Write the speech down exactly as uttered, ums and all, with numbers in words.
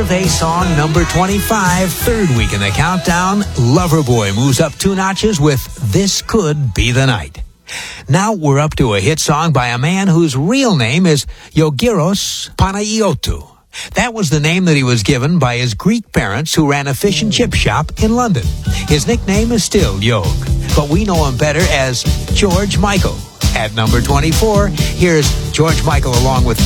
Survey song number twenty-five, third week in the countdown. Loverboy moves up two notches with This Could Be the Night. Now we're up to a hit song by a man whose real name is Yogiros Panayiotou. That was the name that he was given by his Greek parents who ran a fish and chip shop in London. His nickname is still Yog, but we know him better as George Michael. At number twenty-four, here's George Michael along with